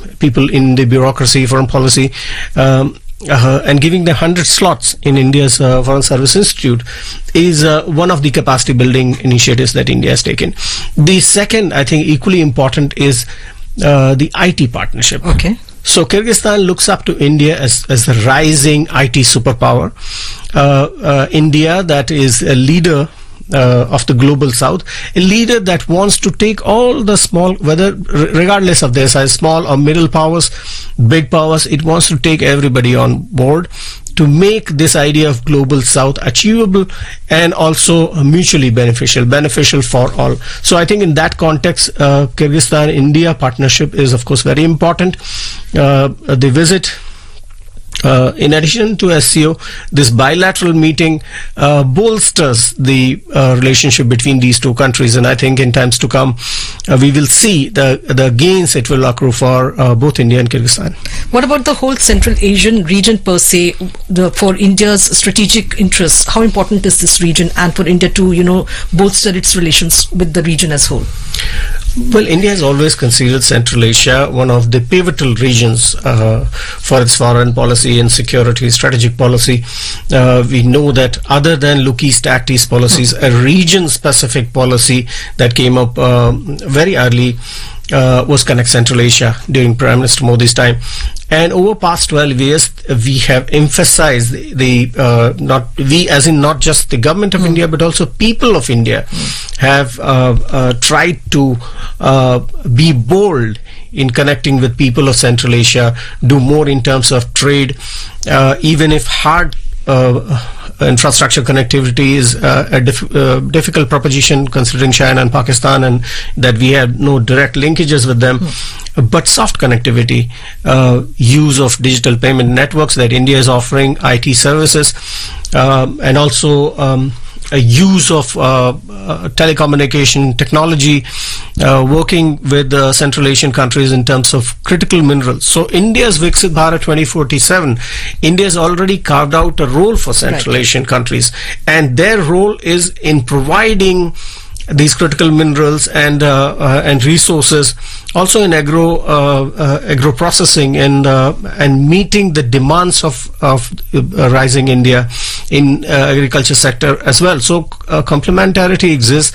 people in the bureaucracy, foreign policy, and giving them 100 slots in India's Foreign Service Institute is one of the capacity building initiatives that India has taken. The second, I think, equally important is the IT partnership. Okay. So Kyrgyzstan looks up to India as the rising IT superpower. India, that is a leader of the global south, a leader that wants to take all the small, whether regardless of their size, small or middle powers, big powers, it wants to take everybody on board to make this idea of global south achievable and also mutually beneficial for all. So I think in that context, Kyrgyzstan-India partnership is of course very important. The visit, in addition to SCO, this bilateral meeting bolsters the relationship between these two countries, and I think in times to come we will see the gains it will accrue for both India and Kyrgyzstan. What about the whole Central Asian region per se, for India's strategic interests? How important is this region, and for India to bolster its relations with the region as whole? Well, India has always considered Central Asia one of the pivotal regions for its foreign policy and security strategic policy. We know that other than look east, act east policies, a region-specific policy that came up very early was Connect Central Asia during Prime Minister Modi's time. And over past 12 years, we have emphasized not just the government of India, but also people of India have tried to be bold in connecting with people of Central Asia, do more in terms of trade, even if hard infrastructure connectivity is a difficult proposition considering China and Pakistan, and that we have no direct linkages with them. But soft connectivity, use of digital payment networks that India is offering, IT services, and also a use of telecommunication technology, working with Central Asian countries in terms of critical minerals. So India's Viksit Bharat 2047, India has already carved out a role for Central Asian countries, and their role is in providing these critical minerals and resources, also in agro processing and meeting the demands of rising India in agriculture sector as well. So complementarity exists.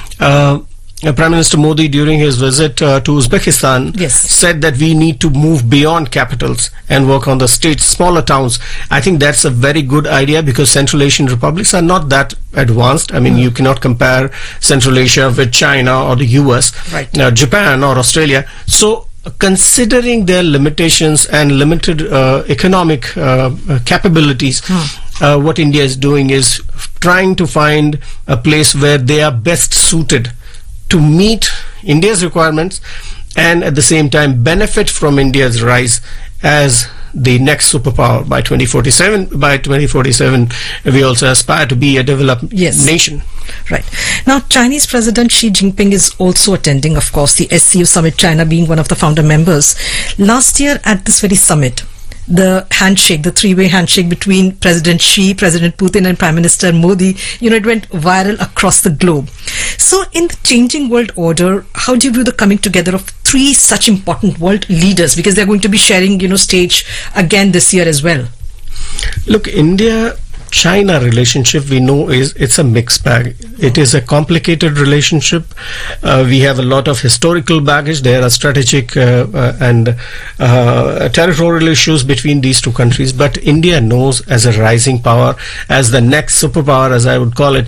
Prime Minister Modi, during his visit to Uzbekistan, said that we need to move beyond capitals and work on the states, smaller towns. I think that's a very good idea, because Central Asian republics are not that advanced. I mean, you cannot compare Central Asia with China or the US, Japan or Australia. So considering their limitations and limited economic capabilities, what India is doing is trying to find a place where they are best suited to meet India's requirements and at the same time benefit from India's rise as the next superpower by 2047. By 2047, we also aspire to be a developed nation. Right. Now, Chinese President Xi Jinping is also attending, of course, the SCO Summit, China being one of the founder members. Last year at this very summit, the handshake, the three-way handshake between President Xi, President Putin and Prime Minister Modi, it went viral across the globe. So in the changing world order, how do you view the coming together of three such important world leaders? Because they're going to be sharing, stage again this year as well. Look, India-China relationship, we know it's a mixed bag. It is a complicated relationship. We have a lot of historical baggage. There are strategic and territorial issues between these two countries. But India knows, as a rising power, as the next superpower, as I would call it,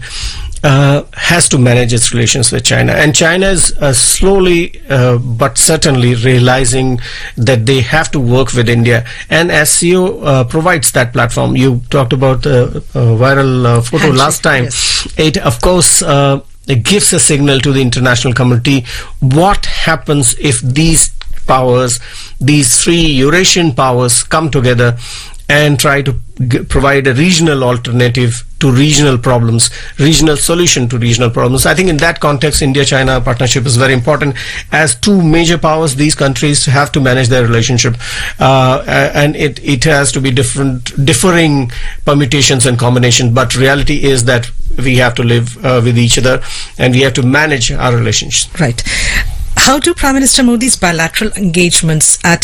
has to manage its relations with China. And China is slowly but certainly realizing that they have to work with India. And SCO provides that platform. You talked about the viral photo handshake last time. Yes. It, of course, it gives a signal to the international community what happens if these powers, these three Eurasian powers, come together and try to provide a regional alternative to regional problems, regional solution to regional problems. I think in that context, India-China partnership is very important. As two major powers, these countries have to manage their relationship, and it has to be differing permutations and combinations. But reality is that we have to live with each other, and we have to manage our relations. Right. How do Prime Minister Modi's bilateral engagements at